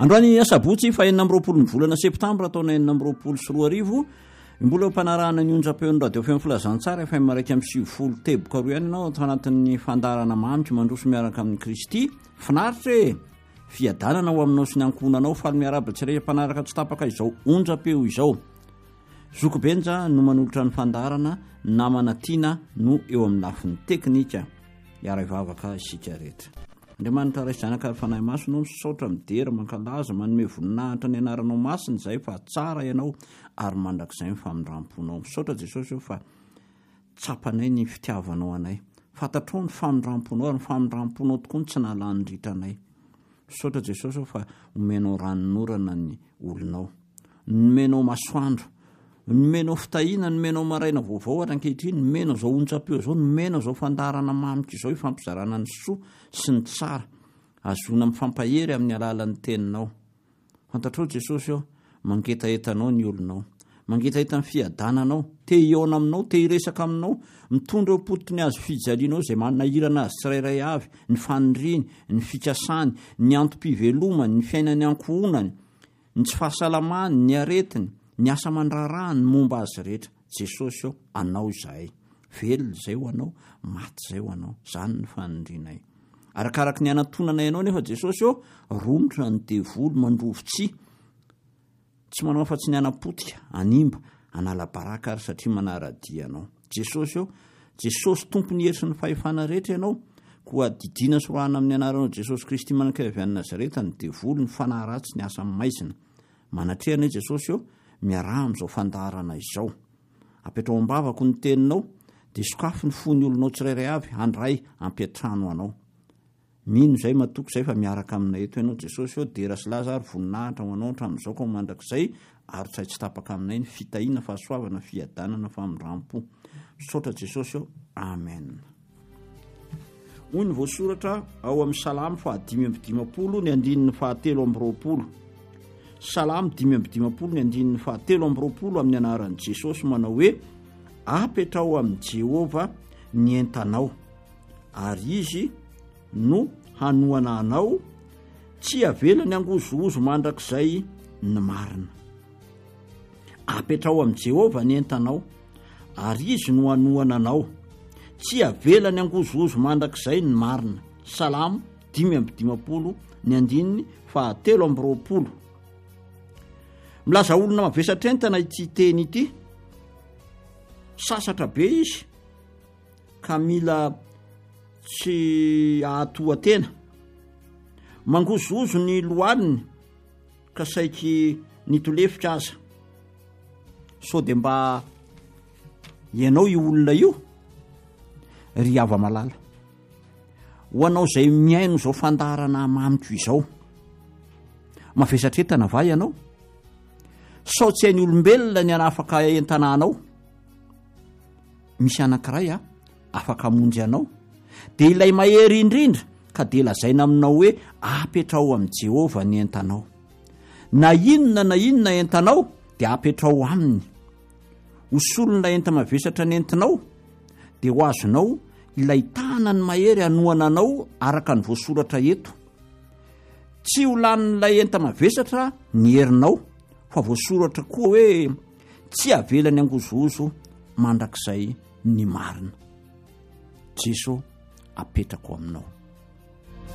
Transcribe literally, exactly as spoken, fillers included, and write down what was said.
androany asabotsy fa enina amroapolo ny volana septambra taona enina amroapolo sy roa arivo mbola mpanarahana ny onja-peon'ny radio fe filazantsara efa maraiky amin'ny sivifolo teboka roa ihany ianao atao anatin'ny fandarana mamity mandroso miaraka amin'ny Kristy finaritra e fiadanana ho aminao sy ny ankonanao faly miaraba tsy rehetra mpanaraka tsy tapaka izao onja-peo izao zokobenja no manolotra ny fandarana namana tiana no eo amin'ny lafin'ny teknika iara ivavaka isika rehetra andriamanitra ray zanaka ary fanahy maso no misaotra midera mankalaza manome voninahitra ny anaranao masiny zay fa tsara ianao ary mandrakizay ny famindramponao misaotra Jesosy eo fa tsapanay ny fitiavanao anay fantatrao ny famindramponao ary ny famindramponao tokoa ny tsy nahalany ritranay misaotra Jesosy eo fa omenao ranonorana ny olonao nomenao masoandro nomenao fitahina nomenao maraina vaovao ary ankehitriny nomenao zao onja-peo zao nomenao zao fandarana mamika izao ifampizarana ny soa sy ny tsara azona mifampahery amin'ny alalan'ny teninao fantatrao Jesosy eo mangetaetanao ny olonao mangetaeta ny fiadananao te hiona aminao te hiresaka aminao mitondra eo potony azo fijalianao zay manahirana azy tsirairay avy ny faniriny ny fikasany ny antom-pivelomany ny fiainany ankohonany ny tsy fahasalamany ny aretiny ny asa mandrarahany momba azy rehetra Jesosy eo anao izahay velona zay ho anao maty zay ho anao zany ny fanindrinay arakaraky ny anatonanay ianao nefa Jesosy eo romotra ny devolo mandrovotsi tsy manao fa tsy ny anapotika animba anala-baraka ary satria manaradia anao Jesosy eo Jesosy tompony hery sy ny fahefana rehetra ianao koa didina sorahana amin'ny anaranao Jesosy Kristy manankiray any Nazareta ny devolo ny fanahy ratsy ny asa maizina manatrehana Jesosy eo miaraha amin'izao fandarana izao apetrao ambavako ny teninao dia sokafo ny fony olonao tsirairay avy handray ampiatrano anao mino zay matoko zay fa miaraka aminay eto ianao Jesosy eo dera sy laza ary voninahitra ho anao hatramin'izao ko mandrakizay ary tsy hay tsy tapaka aminay ny fitahina fahasoavana fiadanana famindrampo misaotra Jesosy eo amen. Hoy ny voasoratra ao amin'ny salamy fahadimy amby dimapolo ny andininy fahatelo amby roapolo salamy dimy amby dimapolo ny andininy fahatelo amby roapolo amin'ny anaran'i Jesosy manao hoe apetrao amin'ny Jehova ny entanao ary izy no hanoana anao tsy avela ny angozoozo mandrakizay ny marina apetrao amin'ny Jehova ny entanao ary izy no hanoana anao tsy avela ny angozoozo mandrakizay ny marina salamy dimy amby dimapolo ny andininy fahatelo amby roapolo milaza olona mavesatra entana ity teny ity sasatra be izy ka mila tsy ahatohatena mangozoozo ny lohaliny ka saiky nitolefitra aza so dia mba ianao io olona io ry ava malala ho anao zay miaino zao fandarana mamiko izao mavesatra entana va ianao sao tsy hainy olombelona ny anafaka entananao misy anankiray a afaka monjy anao dia ilay mahery indrindra ka dia lazaina aminao hoe apetrao amin'ny Jehova ny entanao na inona na inona entanao dia apetrao aminy hosolona enta mavesatra ny entinao dia ho azonao ilay tanany mahery hanoana anao araka ny voasoratra eto tsy ho lanin'ilay enta mavesatra ny herinao fa voasoratra koa hoe tsy avelany angozoozo mandrakizay ny marina Jesosy apetrako aminao.